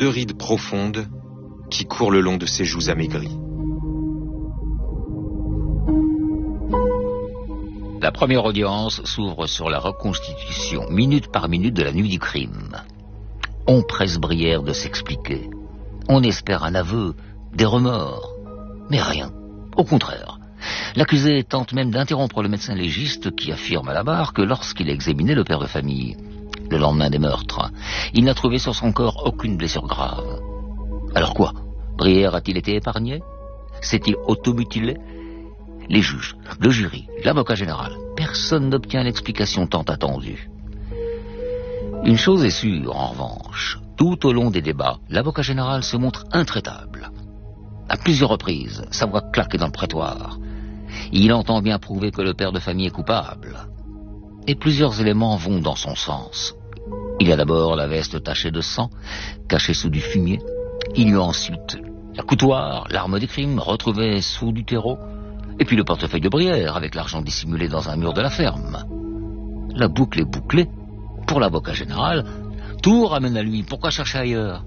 deux rides profondes qui courent le long de ses joues amaigries. La première audience s'ouvre sur la reconstitution, minute par minute, de la nuit du crime. On presse Brière de s'expliquer. On espère un aveu, des remords. Mais rien. Au contraire. L'accusé tente même d'interrompre le médecin légiste qui affirme à la barre que lorsqu'il a examiné le père de famille, le lendemain des meurtres, il n'a trouvé sur son corps aucune blessure grave. Alors quoi? Brière a-t-il été épargné? S'est-il automutilé? Les juges, le jury, l'avocat général, personne n'obtient l'explication tant attendue. Une chose est sûre, en revanche, tout au long des débats, l'avocat général se montre intraitable. À plusieurs reprises, sa voix claque dans le prétoire. Il entend bien prouver que le père de famille est coupable. Et plusieurs éléments vont dans son sens. Il y a d'abord la veste tachée de sang, cachée sous du fumier. Il y a ensuite la coutoir, l'arme du crime, retrouvée sous du terreau. Et puis le portefeuille de Brière, avec l'argent dissimulé dans un mur de la ferme. La boucle est bouclée. Pour l'avocat général, tout ramène à lui. Pourquoi chercher ailleurs?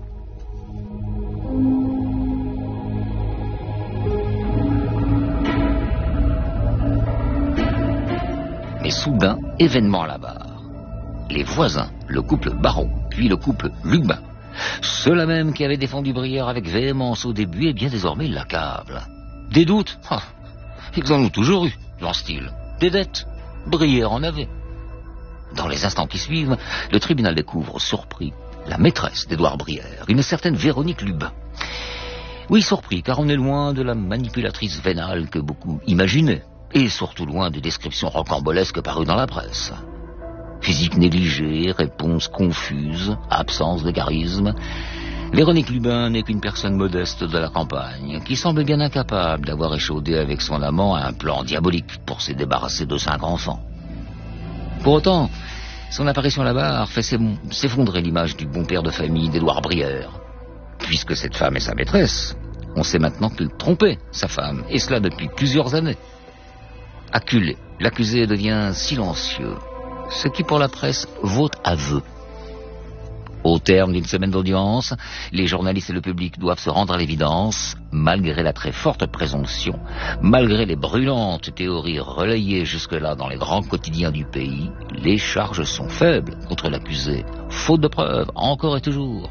Mais soudain, événement à la barre. Les voisins, le couple Baron, puis le couple Lubin, ceux-là même qui avaient défendu Brière avec véhémence au début, et bien désormais ils l'accablent. Des doutes? Ils en ont toujours eu, dans ce style. Des dettes? Brière en avait. Dans les instants qui suivent, le tribunal découvre, surpris, la maîtresse d'Édouard Brière, une certaine Véronique Lubin. Oui, surpris, car on est loin de la manipulatrice vénale que beaucoup imaginaient, et surtout loin des descriptions rocambolesques parues dans la presse. Physique négligée, réponse confuse, absence de charisme. Véronique Lubin n'est qu'une personne modeste de la campagne, qui semble bien incapable d'avoir échaudé avec son amant un plan diabolique pour se débarrasser de 5 enfants. Pour autant, son apparition à la barre fait s'effondrer l'image du bon père de famille d'Édouard Brière. Puisque cette femme est sa maîtresse, on sait maintenant qu'il trompait sa femme, et cela depuis plusieurs années. Acculé, l'accusé devient silencieux, ce qui pour la presse vaut aveu. Au terme d'une semaine d'audience, les journalistes et le public doivent se rendre à l'évidence, malgré la très forte présomption, malgré les brûlantes théories relayées jusque-là dans les grands quotidiens du pays, les charges sont faibles contre l'accusé, faute de preuves, encore et toujours.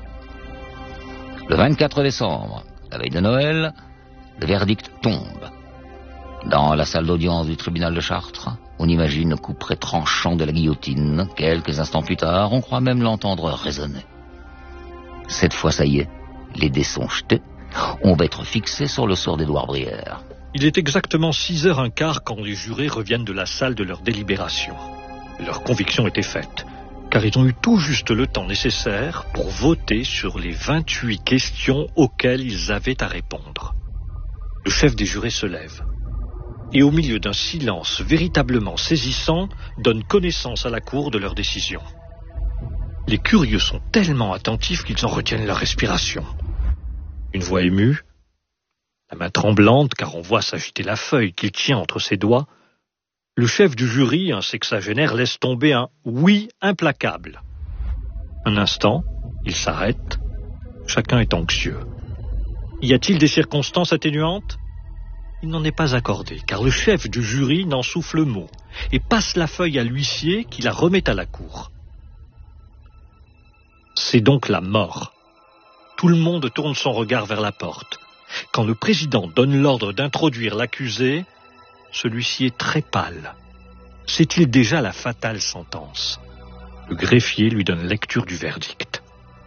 Le 24 décembre, la veille de Noël, le verdict tombe. Dans la salle d'audience du tribunal de Chartres, on imagine le coup près tranchant de la guillotine. Quelques instants plus tard, on croit même l'entendre résonner. Cette fois, ça y est, les dés sont jetés. On va être fixé sur le sort d'Édouard Brière. Il est exactement 6h15 quand les jurés reviennent de la salle de leur délibération. Leur conviction était faite, car ils ont eu tout juste le temps nécessaire pour voter sur les 28 questions auxquelles ils avaient à répondre. Le chef des jurés se lève. Et au milieu d'un silence véritablement saisissant, donne connaissance à la cour de leur décision. Les curieux sont tellement attentifs qu'ils en retiennent leur respiration. Une voix émue, la main tremblante car on voit s'agiter la feuille qu'il tient entre ses doigts, le chef du jury, un sexagénaire, laisse tomber un « oui implacable ». Un instant, il s'arrête, chacun est anxieux. Y a-t-il des circonstances atténuantes ? Il n'en est pas accordé, car le chef du jury n'en souffle mot et passe la feuille à l'huissier qui la remet à la cour. C'est donc la mort. Tout le monde tourne son regard vers la porte. Quand le président donne l'ordre d'introduire l'accusé, celui-ci est très pâle. C'est-il déjà la fatale sentence? Le greffier lui donne lecture du verdict.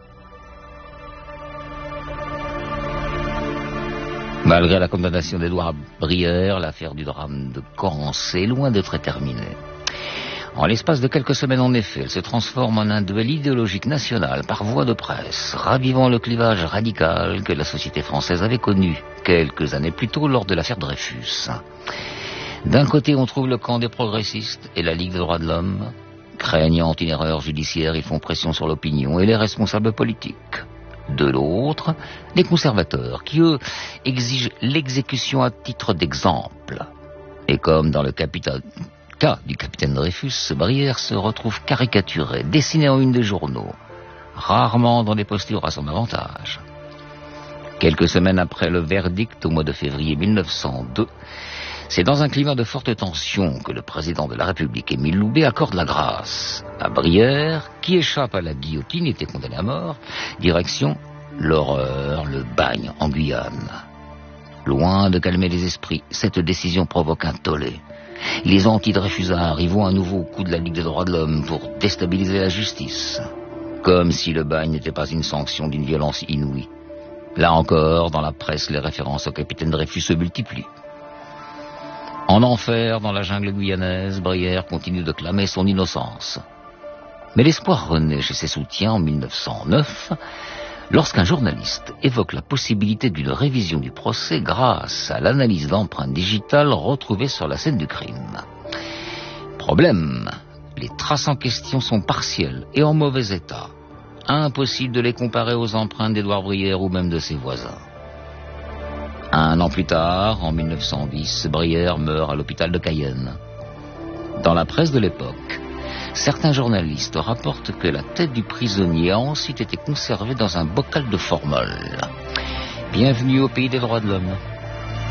Malgré la condamnation d'Édouard Brière, l'affaire du drame de Corrence est loin d'être terminée. En l'espace de quelques semaines, en effet, elle se transforme en un duel idéologique national par voie de presse, ravivant le clivage radical que la société française avait connu quelques années plus tôt lors de l'affaire Dreyfus. D'un côté, on trouve le camp des progressistes et la Ligue des droits de l'homme. Craignant une erreur judiciaire, ils font pression sur l'opinion et les responsables politiques. De l'autre, les conservateurs, qui eux exigent l'exécution à titre d'exemple. Et comme dans le cas du capitaine Dreyfus, Brière se retrouve caricaturé, dessiné en une des journaux. rarement dans des postures à son avantage. Quelques semaines après le verdict, au mois de février 1902, c'est dans un climat de forte tension que le président de la République, Émile Loubet, accorde la grâce à Brière, qui échappe à la guillotine, était condamné à mort, direction l'horreur, le bagne en Guyane. Loin de calmer les esprits, cette décision provoque un tollé. Les anti-Dreyfusards y voient un nouveau coup de la Ligue des droits de l'homme pour déstabiliser la justice. Comme si le bagne n'était pas une sanction d'une violence inouïe. Là encore, dans la presse, les références au capitaine Dreyfus se multiplient. En enfer, dans la jungle guyanaise, Brière continue de clamer son innocence. Mais l'espoir renaît chez ses soutiens en 1909, lorsqu'un journaliste évoque la possibilité d'une révision du procès grâce à l'analyse d'empreintes digitales retrouvées sur la scène du crime. Problème, les traces en question sont partielles et en mauvais état. Impossible de les comparer aux empreintes d'Édouard Brière ou même de ses voisins. Un an plus tard, en 1910, Brière meurt à l'hôpital de Cayenne. Dans la presse de l'époque, certains journalistes rapportent que la tête du prisonnier a ensuite été conservée dans un bocal de formol. Bienvenue au pays des droits de l'homme.